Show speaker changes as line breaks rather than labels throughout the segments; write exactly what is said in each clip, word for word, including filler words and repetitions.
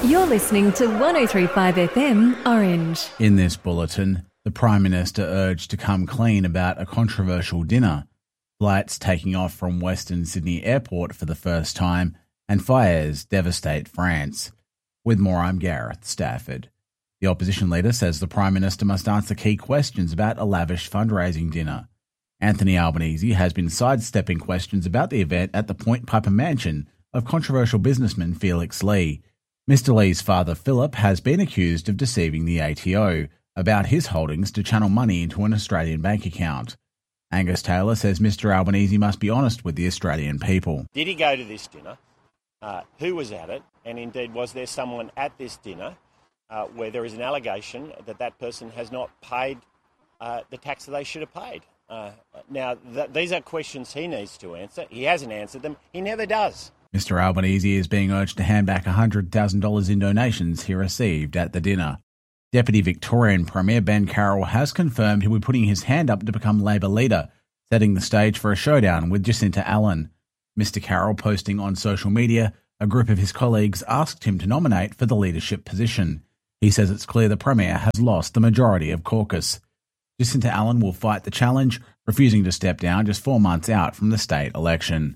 You're listening to one oh three point five F M Orange.
In this bulletin, the Prime Minister urged to come clean about a controversial dinner, flights taking off from Western Sydney Airport for the first time, and fires devastate France. With more, I'm Gareth Stafford. The opposition leader says the Prime Minister must answer key questions about a lavish fundraising dinner. Anthony Albanese has been sidestepping questions about the event at the Point Piper mansion of controversial businessman Felix Lee. Mister Lee's father, Philip, has been accused of deceiving the A T O about his holdings to channel money into an Australian bank account. Angus Taylor says Mister Albanese must be honest with the Australian people.
Did he go to this dinner? Uh, who was at it? And indeed, was there someone at this dinner uh, where there is an allegation that that person has not paid uh, the tax that they should have paid? Uh, now, th- these are questions he needs to answer. He hasn't answered them. He never does.
Mister Albanese is being urged to hand back one hundred thousand dollars in donations he received at the dinner. Deputy Victorian Premier Ben Carroll has confirmed he'll be putting his hand up to become Labor leader, setting the stage for a showdown with Jacinta Allan. Mister Carroll posting on social media, a group of his colleagues asked him to nominate for the leadership position. He says it's clear the Premier has lost the majority of caucus. Jacinta Allan will fight the challenge, refusing to step down just four months out from the state election.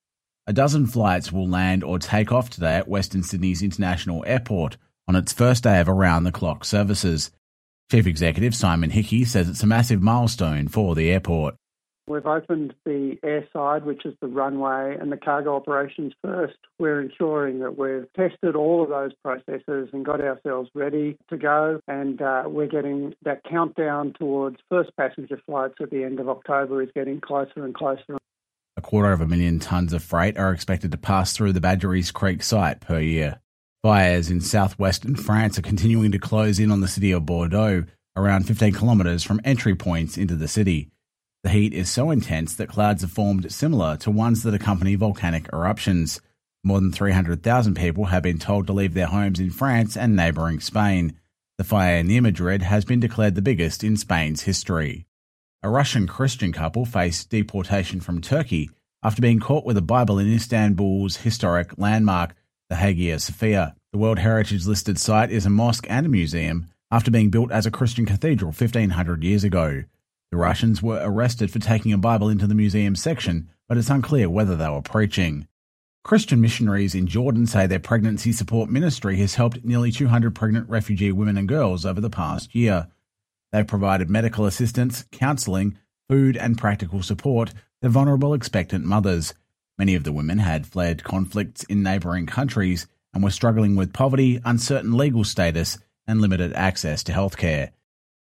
A dozen flights will land or take off today at Western Sydney's International Airport on its first day of around-the-clock services. Chief Executive Simon Hickey says it's a massive milestone for the airport.
We've opened the airside, which is the runway, and the cargo operations first. We're ensuring that we've tested all of those processes and got ourselves ready to go, and uh, we're getting that countdown towards first passenger flights at the end of October is getting closer and closer.
A quarter of a million tonnes of freight are expected to pass through the Badgerys Creek site per year. Fires in southwestern France are continuing to close in on the city of Bordeaux, around fifteen kilometres from entry points into the city. The heat is so intense that clouds have formed similar to ones that accompany volcanic eruptions. More than three hundred thousand people have been told to leave their homes in France and neighbouring Spain. The fire near Madrid has been declared the biggest in Spain's history. A Russian Christian couple faced deportation from Turkey after being caught with a Bible in Istanbul's historic landmark, the Hagia Sophia. The World Heritage listed site is a mosque and a museum after being built as a Christian cathedral fifteen hundred years ago. The Russians were arrested for taking a Bible into the museum section, but it's unclear whether they were preaching. Christian missionaries in Jordan say their pregnancy support ministry has helped nearly two hundred pregnant refugee women and girls over the past year. They've provided medical assistance, counselling, food and practical support to vulnerable expectant mothers. Many of the women had fled conflicts in neighbouring countries and were struggling with poverty, uncertain legal status and limited access to healthcare.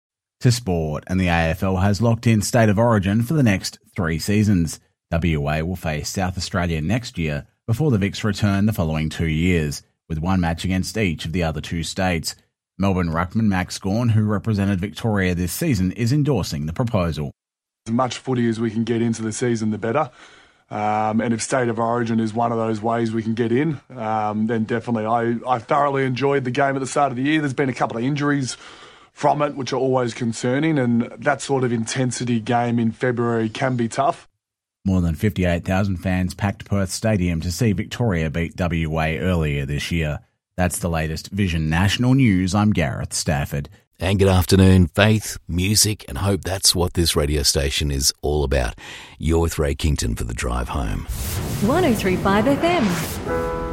To sport, and the A F L has locked in State of Origin for the next three seasons. W A will face South Australia next year before the Vics return the following two years, with one match against each of the other two states. Melbourne ruckman Max Gawn, who represented Victoria this season, is endorsing the proposal.
As much footy as we can get into the season, the better. Um, and if State of Origin is one of those ways we can get in, um, then definitely. I, I thoroughly enjoyed the game at the start of the year. There's been a couple of injuries from it, which are always concerning, and that sort of intensity game in February can be tough.
More than fifty-eight thousand fans packed Perth Stadium to see Victoria beat W A earlier this year. That's the latest Vision National News. I'm Gareth Stafford.
And good afternoon. Faith, music and hope, that's what this radio station is all about. You're with Ray Kington for The Drive Home.
one oh three point five F M.